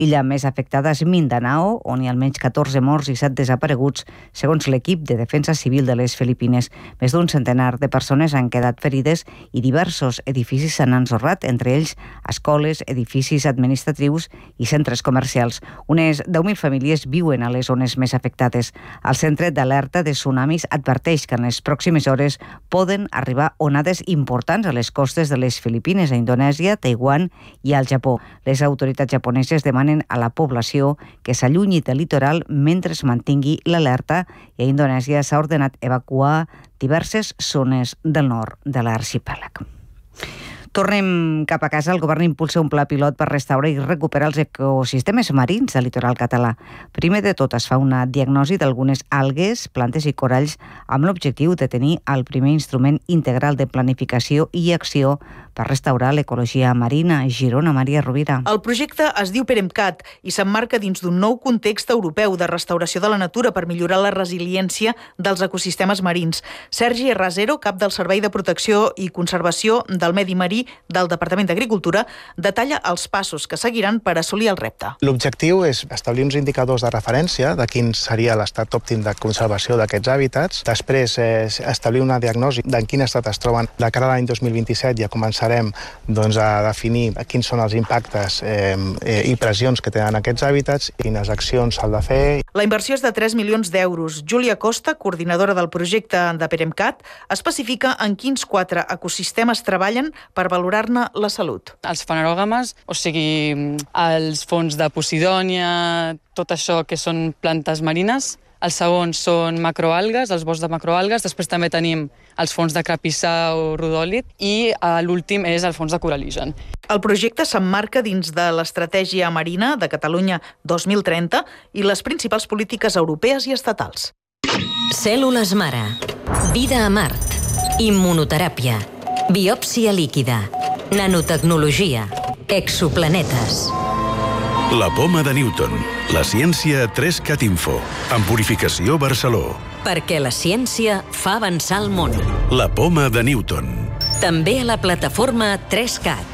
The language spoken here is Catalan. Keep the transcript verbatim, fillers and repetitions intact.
L'illa més afectada és Mindanao, on hi ha almenys catorze morts i set desapareguts, segons l'equip de defensa civil de les Filipines. Més d'un centenar de persones han quedat ferides i diversos edificis s'han ensorrat, entre ells escoles, edificis administratius i centres comercials. Unes deu mil famílies viuen a les zones més afectades. El Centre d'Alerta de Tsunamis adverteix que en les pròximes hores poden arribar onades importants a les costes de les Filipines, a Indonèsia, Taiwan i al Japó. Les autoritats japoneses demanen a la població que s'allunyi del litoral mentre es mantingui l'alerta, i a Indonèsia s'ha ordenat evacuar diverses zones del nord de l'arxipèlag. Tornem cap a casa. El govern impulsa un pla pilot per restaurar i recuperar els ecosistemes marins del litoral català. Primer de tot es fa una diagnosi d'algunes algues, plantes i coralls amb l'objectiu de tenir el primer instrument integral de planificació i acció per restaurar l'ecologia marina. Girona, Maria Rovira. El projecte es diu PEREMCAT i s'emmarca dins d'un nou context europeu de restauració de la natura per millorar la resiliència dels ecosistemes marins. Sergi Rasero, cap del Servei de Protecció i Conservació del Medi Marí del Departament d'Agricultura, detalla els passos que seguiran per assolir el repte. L'objectiu és establir uns indicadors de referència de quin seria l'estat òptim de conservació d'aquests hàbitats. Després, eh, establir una diagnosi d'en quin estat es troben. De cara a l'any dos mil vint-i-set ja començarem doncs, a definir quins són els impactes eh, i pressions que tenen aquests hàbitats, quines accions s'han de fer. La inversió és de tres milions d'euros. Júlia Costa, coordinadora del projecte de PEREMCAT, especifica en quins quatre ecosistemes treballen per valorar-ne la salut. Els fanerògames, o sigui, els fons de Posidònia, tot això que són plantes marines. Els segons són macroalgues, els boscs de macroalgues. Després també tenim els fons de crapissà o rodòlit i l'últim és el fons de coralígen. El projecte s'emmarca dins de l'Estratègia Marina de Catalunya dos mil trenta i les principals polítiques europees i estatals. Cèl·lules mare, vida a Mart, immunoteràpia, biòpsia líquida, nanotecnologia, exoplanetes. La poma de Newton. La ciència a tres cat Info. En Purificació Barceló. Perquè la ciència fa avançar el món. La poma de Newton. També a la plataforma tres cat.